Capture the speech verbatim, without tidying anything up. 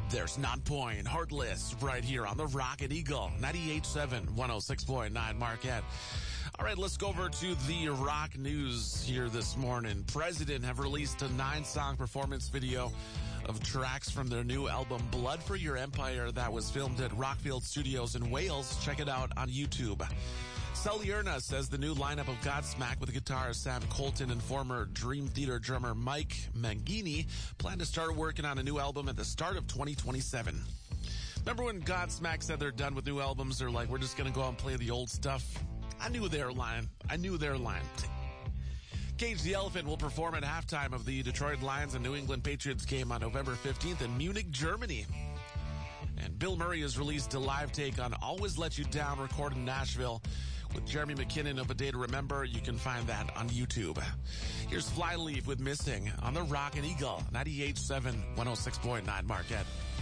There's Non-Point, Heartless, right here on the Rocket Eagle, ninety-eight point seven, one oh six point nine Marquette. All right, let's go over to the rock news here this morning. President have released a nine-song performance video of tracks from their new album, Blood for Your Empire, that was filmed at Rockfield Studios in Wales. Check it out on YouTube. Celierna says the new lineup of Godsmack with guitarist Sam Colton and former Dream Theater drummer Mike Mangini plan to start working on a new album at the start of twenty twenty-seven. Remember when Godsmack said they're done with new albums? They're like, we're just going to go out and play the old stuff. I knew their line. I knew their line. Cage the Elephant will perform at halftime of the Detroit Lions and New England Patriots game on November fifteenth in Munich, Germany. And Bill Murray has released a live take on Always Let You Down, recorded in Nashville with Jeremy McKinnon of A Day to Remember. You can find that on YouTube. Here's Flyleaf with Missing on the Rocket Eagle, ninety-eight point seven, one oh six point nine Marquette.